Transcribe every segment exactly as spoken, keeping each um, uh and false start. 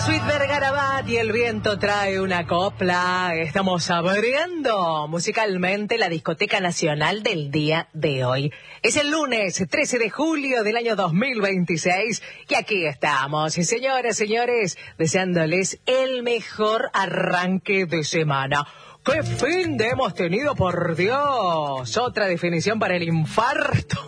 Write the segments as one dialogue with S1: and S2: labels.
S1: Sweet Vergarabat y el viento trae una copla. Estamos abriendo musicalmente la discoteca nacional del día de hoy. Es el lunes trece de julio del año dos mil veintiséis y aquí estamos, y señoras, señores, deseándoles el mejor arranque de semana. ¡Qué fin de hemos tenido, por Dios! Otra definición para el infarto.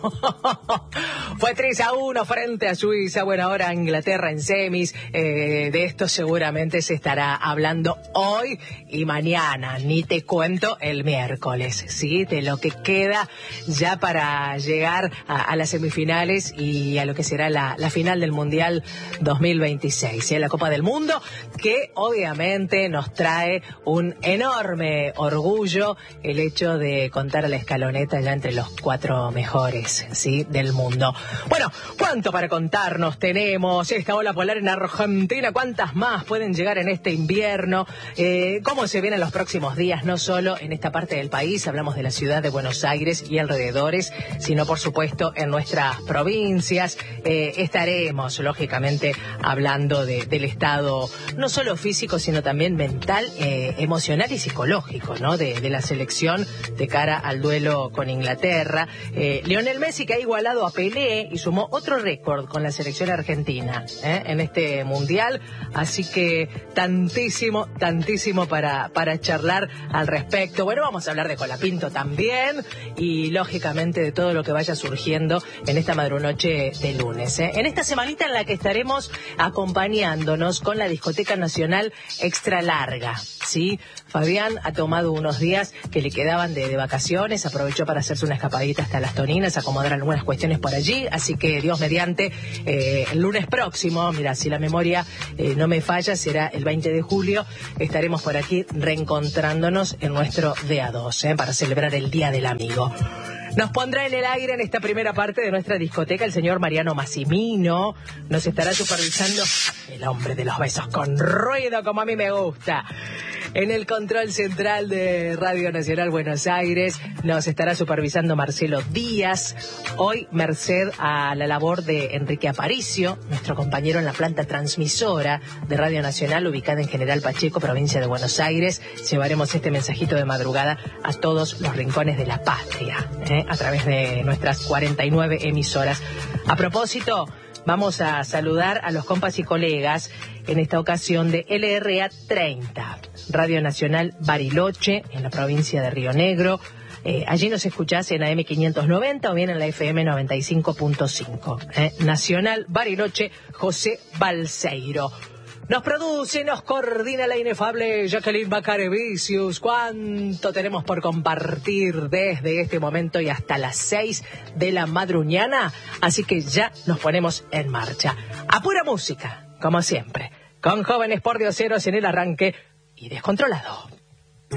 S1: Fue tres a uno frente a Suiza. Bueno, ahora Inglaterra en semis. Eh, de esto seguramente se estará hablando hoy y mañana. Ni te cuento el miércoles, ¿sí? De lo que queda ya para llegar a, a las semifinales y a lo que será la, la final del Mundial dos mil veintiséis. ¿Sí? La Copa del Mundo, que obviamente nos trae un enorme orgullo el hecho de contar a la escaloneta ya entre los cuatro mejores, ¿sí? Del mundo. Bueno, ¿cuánto para contarnos tenemos? Esta ola polar en Argentina, ¿cuántas más pueden llegar en este invierno? Eh, ¿Cómo se vienen los próximos días? No solo en esta parte del país, hablamos de la ciudad de Buenos Aires y alrededores, sino por supuesto en nuestras provincias. Eh, estaremos, lógicamente, hablando de, del estado no solo físico, sino también mental, eh, emocional y psicológico, ¿no? De, de la selección de cara al duelo con Inglaterra. Eh, Lionel Messi, que ha igualado a Pelé y sumó otro récord con la selección argentina ¿eh? en este mundial. Así que tantísimo, tantísimo para, para charlar al respecto. Bueno, vamos a hablar de Colapinto también y lógicamente de todo lo que vaya surgiendo en esta madrunoche de lunes. ¿eh? En esta semanita en la que estaremos acompañándonos con la Discoteca Nacional Extra Larga, ¿sí? Fabián ha tomado unos días que le quedaban de, de vacaciones, aprovechó para hacerse una escapadita hasta Las Toninas, acomodar algunas cuestiones por allí, así que Dios mediante, eh, el lunes próximo, mira, si la memoria eh, no me falla, será el veinte de julio, estaremos por aquí reencontrándonos en nuestro D A dos, eh, para celebrar el Día del Amigo. Nos pondrá en el aire en esta primera parte de nuestra discoteca el señor Mariano Massimino. Nos estará supervisando el hombre de los besos con ruido, como a mí me gusta. En el control central de Radio Nacional Buenos Aires nos estará supervisando Marcelo Díaz. Hoy, merced a la labor de Enrique Aparicio, nuestro compañero en la planta transmisora de Radio Nacional, ubicada en General Pacheco, provincia de Buenos Aires, llevaremos este mensajito de madrugada a todos los rincones de la patria, ¿eh? a través de nuestras cuarenta y nueve emisoras. A propósito, vamos a saludar a los compas y colegas en esta ocasión de L R A treinta, Radio Nacional Bariloche, en la provincia de Río Negro. Eh, allí nos escuchás en A M quinientos noventa o bien en la F M noventa y cinco punto cinco. Eh, Nacional Bariloche, José Balseiro. Nos produce, nos coordina la inefable Jacqueline Bacarevicius. ¿Cuánto tenemos por compartir desde este momento y hasta las seis de la madruñana? Así que ya nos ponemos en marcha. A pura música, como siempre, con Jóvenes por Dioseros en el arranque y Descontrolado.